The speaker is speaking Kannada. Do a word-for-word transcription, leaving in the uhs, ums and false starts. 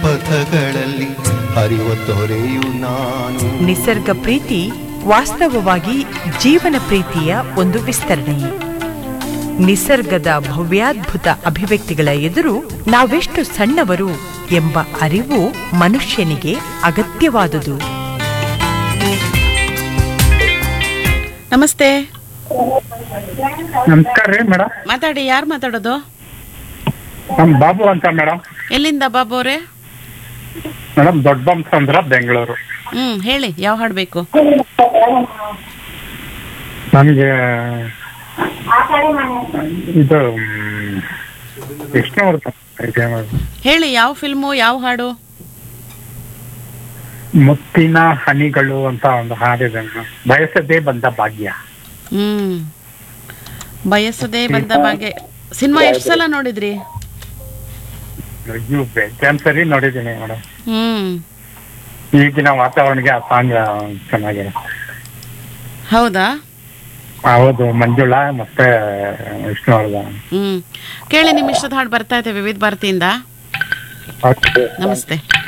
ಪಥಗಳಲ್ಲಿ ಹರಿವ ತೊರೆಯು ನಾನು. ನಿಸರ್ಗ ಪ್ರೀತಿ ವಾಸ್ತವವಾಗಿ ಜೀವನ ಪ್ರೀತಿಯ ಒಂದು ವಿಸ್ತರಣೆ. ನಿಸರ್ಗದ ಭವ್ಯಾದ್ಭುತ ಅಭಿವ್ಯಕ್ತಿಗಳ ಎದುರು ನಾವೆಷ್ಟು ಸಣ್ಣವರು ಎಂಬ ಅರಿವು ಮನುಷ್ಯನಿಗೆ ಅಗತ್ಯವಾದುದು. ನಮಸ್ತೆ. ನಮಸ್ಕಾರ ರೀ ಮೇಡಮ್. ಮಾತಾಡಿ, ಯಾರು ಮಾತಾಡೋದು? ನಮ್ ಬಾಬು ಅಂತ ಮೇಡಮ್. ಎಲ್ಲಿಂದ ಬಾಬು ಅವರೇ? ಮೇಡಮ್ ದೊಡ್ಡ ಬಂಸಂದ್ರ ಬೆಂಗಳೂರು. ಹ್ಮ್ ಹೇಳಿ, ಯಾವ ಹಾಡು ಬೇಕು? ನಮ್ಗೆ ಇದು ವಿಷ್ಣು ಹೇಳಿ, ಯಾವ ಫಿಲ್ಮು, ಯಾವ ಹಾಡು? ಮುತ್ತಿನ ಹನಿಗಳು ಅಂತ ಒಂದು ಹಾಡಿದೆ. ಬಯಸದೇ ಬಂದ ಭಾಗ್ಯ. ಹ್ಮ್ ಬಯಸದೇ ಬಂದ ಭಾಗ್ಯ ಸಿನಿಮಾ ಎಷ್ಟು ಸಲ ನೋಡಿದ್ರಿ? ಅಯ್ಯೋ ಬೇಜಾನ್ ಸರಿ ನೋಡಿದ್ದೀನಿ ಮೇಡಮ್. ಹ್ಮ್ ಈಗಿನ ವಾತಾವರಣಕ್ಕೆ ಆ ಸಾಂಗ್ ಚೆನ್ನಾಗಿದೆ. ಹೌದಾ? ಹೌದು, ಮಂಜುಳಾ ಮತ್ತೆ ವಿಷ್ಣುವರ್ಧನ್. ಹ್ಮ್ ಕೇಳಿ, ನಿಮ್ ಇಷ್ಟದ ಹಾಡು ಬರ್ತಾ ಇದೆ ವಿವಿಧ ಭಾರತಿಯಿಂದ. ನಮಸ್ತೆ.